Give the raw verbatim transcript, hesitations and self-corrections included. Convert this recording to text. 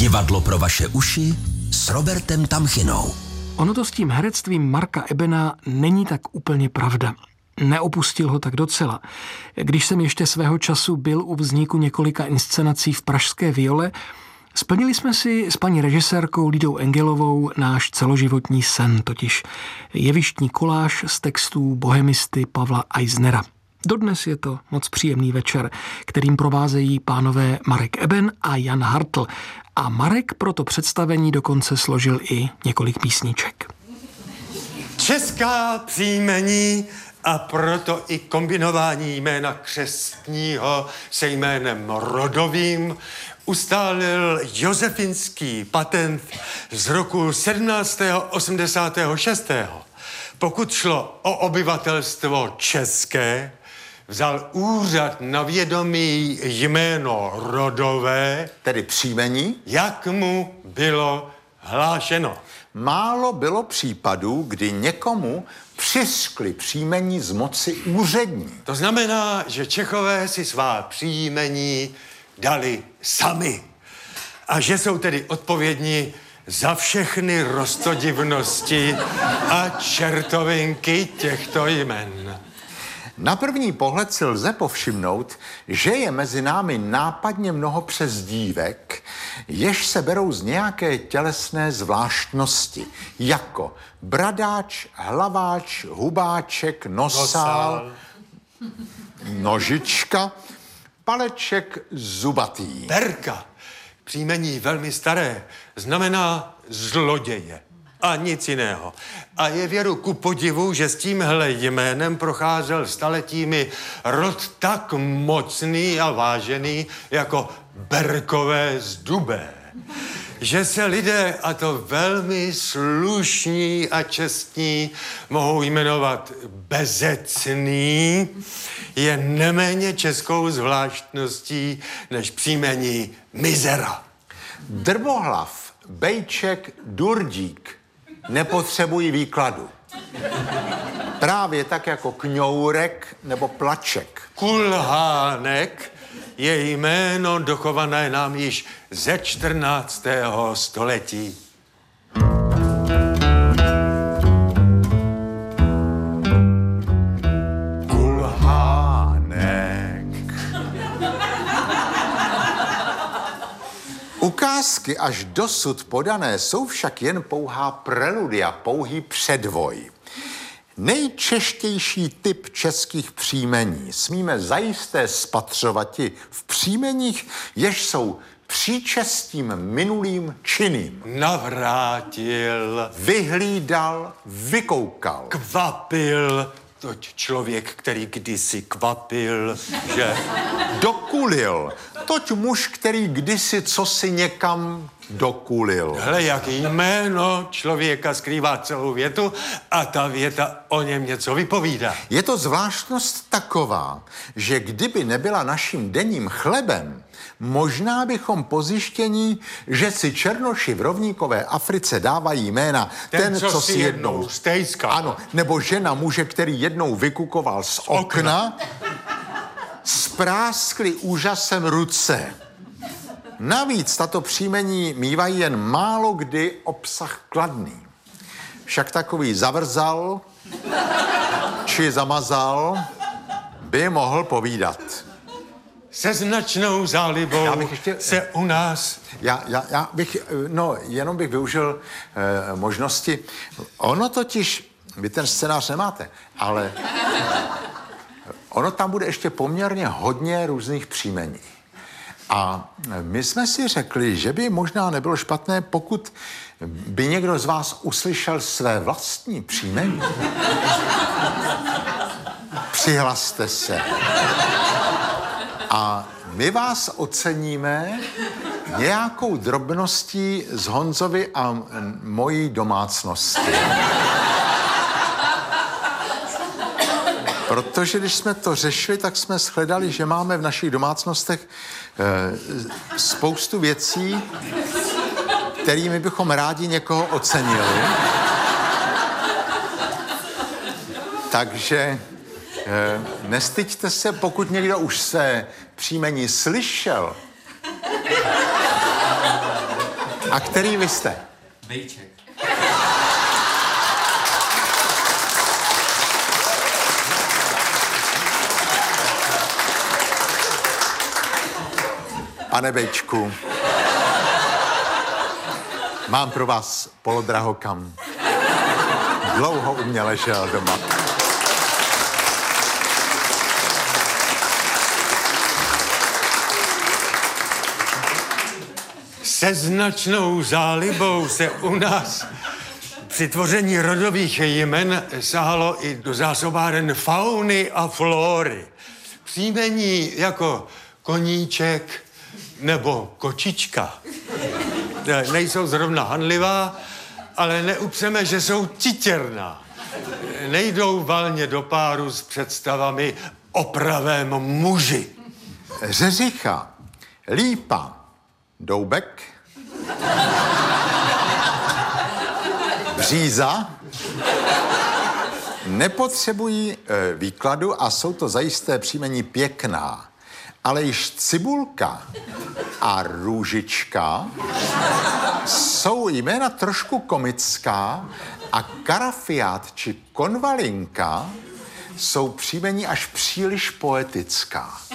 Divadlo pro vaše uši s Robertem Tamchinou. Ono to s tím herectvím Marka Ebena není tak úplně pravda. Neopustil ho tak docela. Když jsem ještě svého času byl u vzniku několika inscenací v pražské Viole, splnili jsme si s paní režisérkou Lidou Engelovou náš celoživotní sen, totiž jevištní koláž z textů bohemisty Pavla Eisnera. Dodnes je to moc příjemný večer, kterým provázejí pánové Marek Eben a Jan Hartl. A Marek pro to představení dokonce složil i několik písniček. Česká příjmení a proto i kombinování jména křestního se jménem rodovým ustálil josefinský patent z roku sedmnáct osmdesát šest. Pokud šlo o obyvatelstvo české, vzal úřad na vědomí jméno rodové, tedy příjmení, jak mu bylo hlášeno. Málo bylo případů, kdy někomu přiskli příjmení z moci úřední. To znamená, že Čechové si svá příjmení dali sami. A že jsou tedy odpovědní za všechny roztodivnosti a čertovinky těchto jmen. Na první pohled si lze povšimnout, že je mezi námi nápadně mnoho přezdívek, jež se berou z nějaké tělesné zvláštnosti, jako bradáč, hlaváč, hubáček, nosál, nožička, paleček, zubatý. Berka, příjmení velmi staré, znamená zloděje. A nic jiného. A je věru ku podivu, že s tímhle jménem procházel staletími rod tak mocný a vážený jako Berkové z Dubé. Že se lidé, a to velmi slušní a čestní, mohou jmenovat Bezecný, je neméně českou zvláštností než příjmení Mizera. Drbohlav, Bejček, Durdík nepotřebují výkladu. Právě tak jako Kňourek nebo Plaček. Kulhánek je jméno dochované nám již ze čtrnáctého století. Ukázky až dosud podané jsou však jen pouhá preludia, pouhý předvoj. Nejčeštější typ českých příjmení smíme zajisté spatřovati v příjmeních, jež jsou příčestím minulým činným. Navrátil, vyhlídal, vykoukal, kvapil, toť člověk, který kdysi kvapil, že dokulil, toť muž, který kdysi cosi někam dokulil. Hle, jak jméno člověka skrývá celou větu a ta věta o něm něco vypovídá. Je to zvláštnost taková, že kdyby nebyla naším denním chlebem, možná bychom po zjištění, že si černoši v rovníkové Africe dávají jména ten, ten co, co si jednou stejskal. Ano, nebo žena muže, který jednou vykukoval z okna, okna spráskli úžasem ruce. Navíc tato příjmení mívají jen málo kdy obsah kladný. Však takový zavrzal či zamazal by mohl povídat. Se značnou zálibou já bych ještě, se u nás... Já, já, já bych, no, jenom bych využil eh, možnosti. Ono totiž, vy ten scénář nemáte, ale ono tam bude ještě poměrně hodně různých příjmení. A my jsme si řekli, že by možná nebylo špatné, pokud by někdo z vás uslyšel své vlastní příjmení. Přihlaste se. A my vás oceníme nějakou drobností z Honzovy a mojí domácnosti. Protože když jsme to řešili, tak jsme shledali, že máme v našich domácnostech e, spoustu věcí, kterými bychom rádi někoho ocenili. Takže e, nestyďte se, pokud někdo už se příjmení slyšel, A který vy jste? Vejček. Pane Vejčku, mám pro vás polodrahokam. Dlouho u mě ležel doma. Se značnou zálibou se u nás při tvoření rodových jmen sahalo i do zásobáren fauny a flory. Příjmení jako koníček nebo kočička nejsou zrovna hanlivá, ale neupřeme, že jsou titěrná. Nejdou valně do páru s představami o pravém muži. Řeřicha, lípa, doubek, bříza nepotřebují e, výkladu a jsou to zajisté příjmení pěkná. Ale již cibulka a růžička jsou jména trošku komická a karafiát či konvalinka jsou příjmení až příliš poetická.